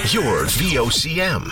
Your VOCM.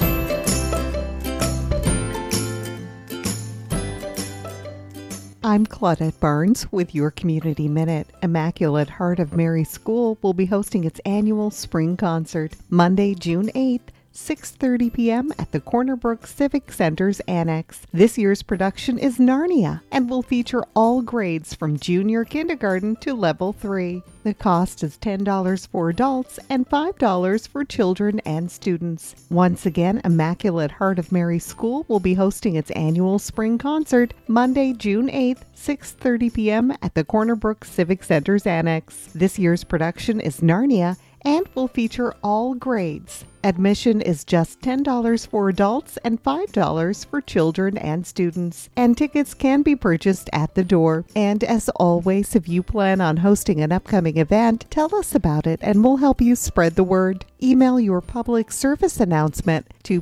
I'm Claudette Barnes with your Community Minute. Immaculate Heart of Mary School will be hosting its annual spring concert Monday, June 8th, 6:30 p.m. at the Corner Brook Civic Center's Annex. This year's production is Narnia and will feature all grades from junior kindergarten to level 3. The cost is $10 for adults and $5 for children and students. Once again, Immaculate Heart of Mary School will be hosting its annual spring concert Monday, June 8th, 6:30 p.m. at the Corner Brook Civic Center's Annex. This year's production is Narnia and will feature all grades. Admission is just $10 for adults and $5 for children and students, and tickets can be purchased at the door. And as always, if you plan on hosting an upcoming event, tell us about it and we'll help you spread the word. Email your public service announcement to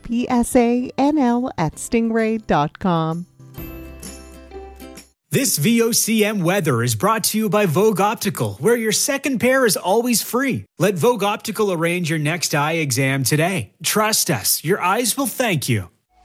psanl@stingray.com. This VOCM weather is brought to you by Vogue Optical, where your second pair is always free. Let Vogue Optical arrange your next eye exam today. Trust us, your eyes will thank you.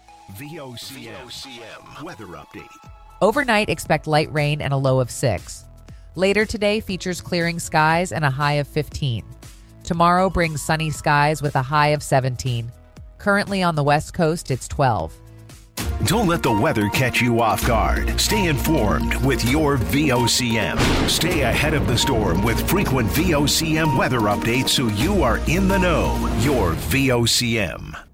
VOCM weather update. Overnight, expect light rain and a low of 6. Later today features clearing skies and a high of 15. Tomorrow brings sunny skies with a high of 17. Currently on the West Coast, it's 12. Don't let the weather catch you off guard. Stay informed with your VOCM. Stay ahead of the storm with frequent VOCM weather updates so you are in the know. Your VOCM.